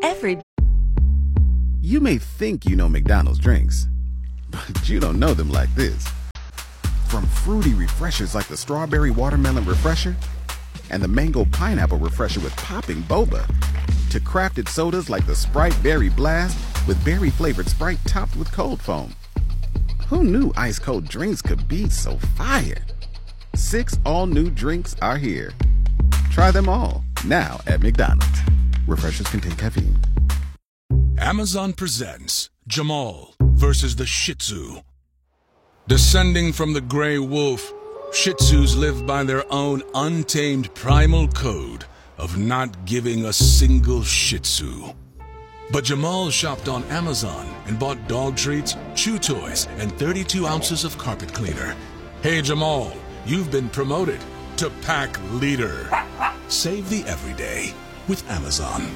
Every You may think you know McDonald's drinks, but you don't know them like this. From fruity refreshers like the Strawberry Watermelon Refresher and the Mango Pineapple Refresher with popping boba, to crafted sodas like the Sprite Berry Blast with berry-flavored Sprite topped with cold foam. Who knew ice-cold drinks could be so fire? 6 all-new drinks are here. Try them all, now at McDonald's. Refreshers contain caffeine. Amazon presents Jamal versus the Shih Tzu. Descending from the gray wolf, Shih Tzus live by their own untamed primal code of not giving a single Shih Tzu. But Jamal shopped on Amazon and bought dog treats, chew toys, and 32 ounces of carpet cleaner. Hey Jamal, you've been promoted to pack leader. Save the everyday with Amazon.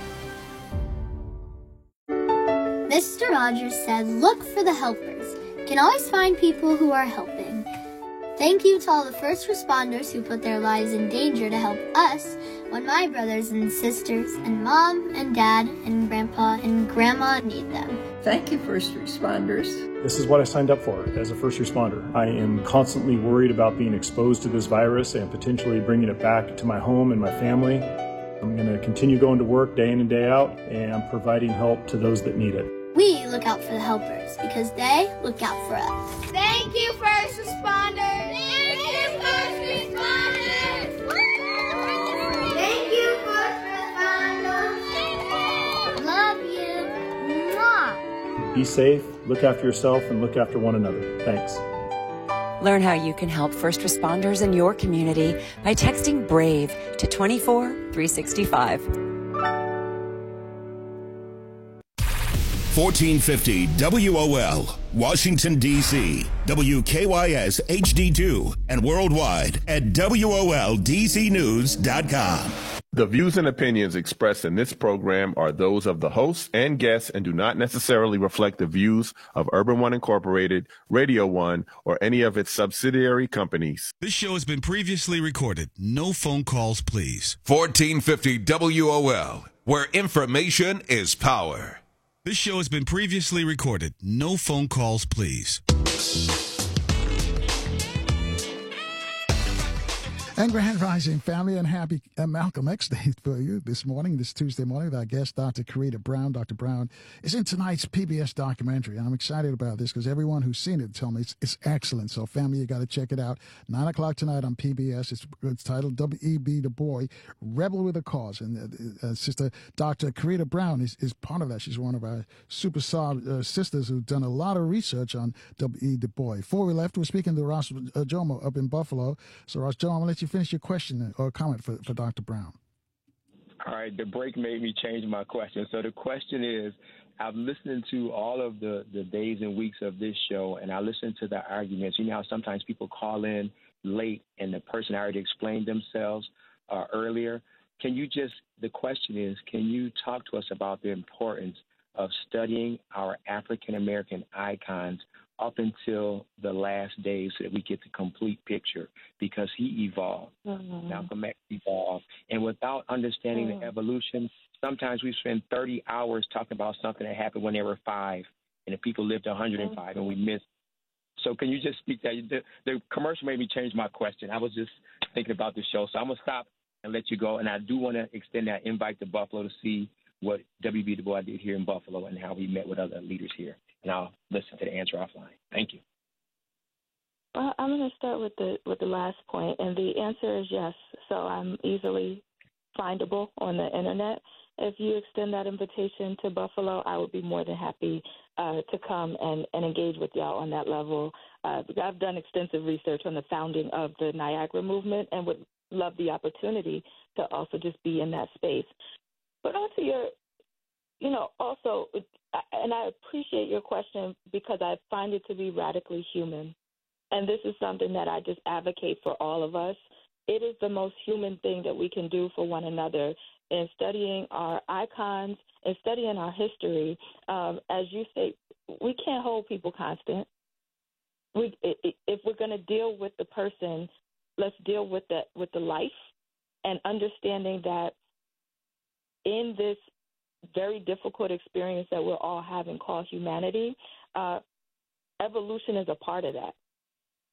Mr. Rogers said, look for the helpers. You can always find people who are helping. Thank you to all the first responders who put their lives in danger to help us when my brothers and sisters and mom and dad and grandpa and grandma need them. Thank you, first responders. This is what I signed up for as a first responder. I am constantly worried about being exposed to this virus and potentially bringing it back to my home and my family. I'm going to continue going to work day in and day out and providing help to those that need it. We look out for the helpers because they look out for us. Thank you, first responders. Thank you, first responders. Thank you, first responders. Love you. Mwah. Be safe, look after yourself, and look after one another. Thanks. Learn how you can help first responders in your community by texting BRAVE to 24365. 1450 WOL, Washington, D.C., WKYS HD2, and worldwide at WOLDCnews.com. The views and opinions expressed in this program are those of the hosts and guests and do not necessarily reflect the views of Urban One Incorporated, Radio One, or any of its subsidiary companies. This show has been previously recorded. No phone calls, please. 1450 WOL, where information is power. This show has been previously recorded. No phone calls, please. And Grand Rising family and happy Malcolm X Day for you this Tuesday morning, with our guest, Dr. Karita Brown. Dr. Brown is in tonight's PBS documentary. I'm excited about this because everyone who's seen it tell me it's excellent. So, family, you got to check it out. 9 o'clock tonight on PBS. It's titled W.E.B. Du Bois, Rebel with a Cause. And Sister Dr. Karita Brown is part of that. She's one of our super sisters who've done a lot of research on W.E. Du Bois. Before we left, we're speaking to Ross Jomo up in Buffalo. So, Ross Jomo, I'm going to let you finish your question or comment for Dr. Brown. All right, the break made me change my question. So the question is, I've listened to all of the days and weeks of this show, and I listened to the arguments. You know how sometimes people call in late and the person already explained themselves earlier. The question is, can you talk to us about the importance of studying our African-American icons up until the last days so that we get the complete picture, because he evolved. Malcolm X evolved. And without understanding the evolution, sometimes we spend 30 hours talking about something that happened when they were 5 and the people lived 105 and we missed. So can you just speak that? The commercial made me change my question. I was just thinking about the show. So I'm going to stop and let you go. And I do want to extend that invite to Buffalo to see what W.B. Du Bois did here in Buffalo and how he met with other leaders here. And I'll listen to the answer offline. Thank you. Well, I'm going to start with the last point, and the answer is yes. So I'm easily findable on the internet. If you extend that invitation to Buffalo, I would be more than happy to come and engage with y'all on that level. I've done extensive research on the founding of the Niagara movement and would love the opportunity to also just be in that space. But on to your, also, and I appreciate your question because I find it to be radically human. And this is something that I just advocate for all of us. It is the most human thing that we can do for one another in studying our icons and studying our history. As you say, we can't hold people constant. If we're going to deal with the person, let's deal with the life and understanding that in this very difficult experience that we're all having called humanity, evolution is a part of that.